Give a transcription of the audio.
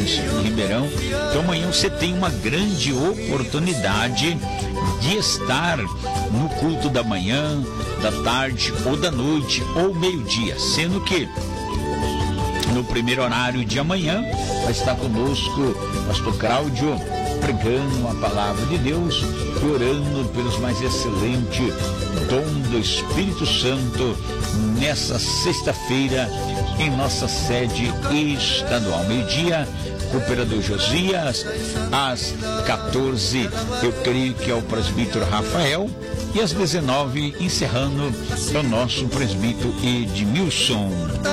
município de Ribeirão. Então amanhã você tem uma grande oportunidade de estar no culto da manhã, da tarde ou da noite ou meio-dia, sendo que no primeiro horário de amanhã vai estar conosco o pastor Cláudio pregando a palavra de Deus e orando pelos mais excelentes dom do Espírito Santo nessa sexta-feira em nossa sede estadual. Meio-dia, Cooperador Josias, às 14, eu creio que é o presbítero Rafael, e às 19, encerrando, é o nosso presbítero Edmilson.